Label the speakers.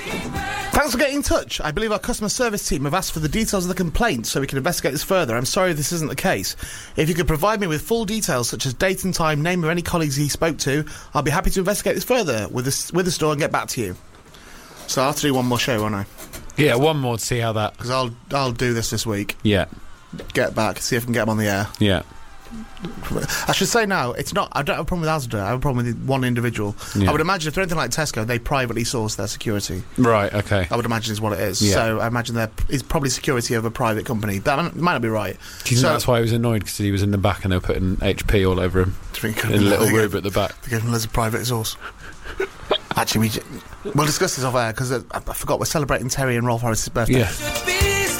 Speaker 1: Thanks for getting in touch. I believe our customer service team have asked for the details of the complaint so we can investigate this further. I'm sorry this isn't the case. If you could provide me with full details such as date and time, name of any colleagues he spoke to, I'll be happy to investigate this further with the store and get back to you. So I'll have to do one more show, won't I?
Speaker 2: Yeah, one more to see how that...
Speaker 1: Because I'll do this week.
Speaker 2: Yeah.
Speaker 1: Get back, see if I can get them on the air.
Speaker 2: Yeah.
Speaker 1: I should say now, it's not. I don't have a problem with Asda. I have a problem with one individual.
Speaker 2: Yeah.
Speaker 1: I would imagine if they're anything like Tesco, they privately source their security.
Speaker 2: Right. Okay.
Speaker 1: I would imagine is what it is.
Speaker 2: Yeah.
Speaker 1: So I imagine it's probably security of a private company. That might not be right.
Speaker 2: Do you think that's why he was annoyed because he was in the back and they were putting HP all over him in a little room at the back?
Speaker 1: They gave him loads of private exhaust. Actually, we'll discuss this off air because I forgot we're celebrating Terry and Rolf Harris's birthday.
Speaker 2: Yeah.